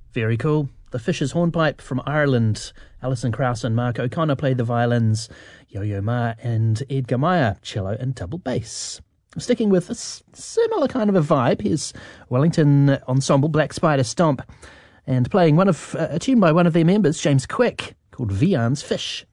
Very cool. The Fishers Hornpipe from Ireland. Alison Krauss and Mark O'Connor played the violins. Yo-Yo Ma and Edgar Meyer, cello and double bass. Sticking with a similar kind of a vibe, here's Wellington Ensemble, Black Spider Stomp, and playing a tune by one of their members, James Quick, called Vian's Fish.